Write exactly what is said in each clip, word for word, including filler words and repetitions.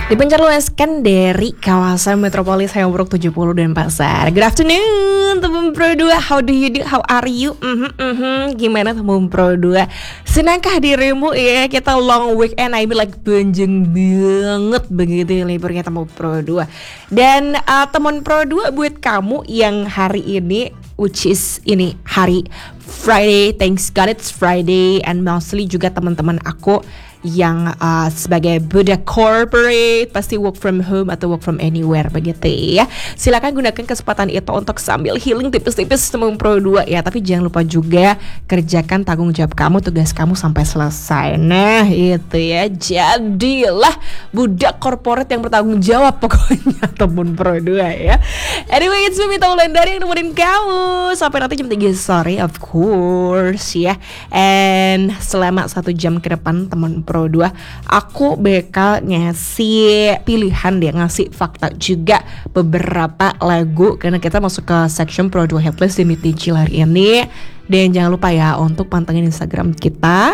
Dipencarluaskan dari kawasan metropolis Hayamuruk tujuh puluh Denpasar. Good afternoon teman Pro dua. How do you do? How are you? Mm-hmm, mm-hmm. Gimana teman Pro dua? Senangkah dirimu ya? Kita long weekend, I mean like panjang banget begitu ya liburnya teman Pro dua. Dan uh, teman Pro dua buat kamu yang hari ini, which is ini hari Friday, thanks God it's Friday, and mostly juga teman-teman aku yang uh, sebagai budak corporate pasti work from home atau work from anywhere begitu ya. Silakan gunakan kesempatan itu untuk sambil healing tipis-tipis teman Pro dua ya. Tapi jangan lupa juga kerjakan tanggung jawab kamu, tugas kamu sampai selesai. Nah itu ya, jadilah budak corporate yang bertanggung jawab pokoknya teman Pro dua ya. Anyway, it's me Mita Wulandari yang nemenin kamu sampai nanti jam tiga sore of course ya. And selama satu jam ke depan teman Pro dua, aku bakal ngasih pilihan deh, ngasih fakta juga beberapa lagu karena kita masuk ke section Pro dua Headlist di Mitijil hari ini. Dan jangan lupa ya untuk pantengin Instagram kita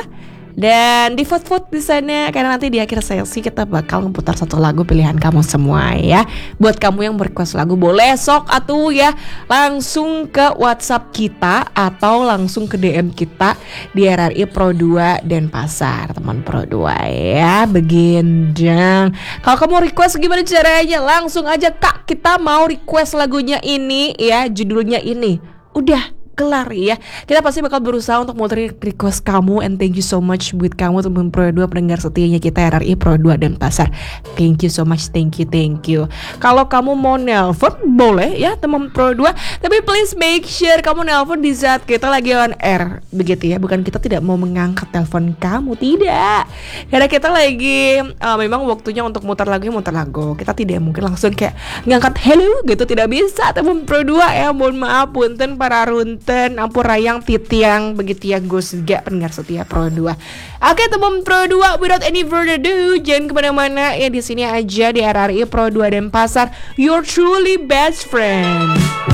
dan di vote-vote di sana karena nanti di akhir sesi kita bakal memutar satu lagu pilihan kamu semua ya. Buat kamu yang request lagu boleh sok atuh ya langsung ke WhatsApp kita atau langsung ke D M kita di R R I Pro dua Denpasar teman Pro dua ya. Begendang. Kalau kamu request gimana caranya? Langsung aja Kak, kita mau request lagunya ini ya, judulnya ini. Udah kelar ya. Kita pasti bakal berusaha untuk muterin request kamu. And thank you so much buat kamu teman Pro dua, pendengar setianya kita R R I Pro dua Denpasar. Thank you so much, thank you, thank you. Kalau kamu mau nelpon boleh ya teman Pro dua, tapi please make sure kamu nelpon di saat kita lagi on air begitu ya. Bukan kita tidak mau mengangkat telepon kamu, tidak. Karena kita lagi uh, memang waktunya untuk muter lagu, muter lagu. Kita tidak mungkin langsung kayak ngangkat hello gitu, tidak bisa teman Pro dua ya. Mohon maaf punten para runt dan ampun rayang titiang begitu ya Gus gak pendengar setia Pro dua. Oke teman Pro dua, without any further ado jangan kemana-mana ya, di sini aja di R R I Pro dua Denpasar, your truly best friend.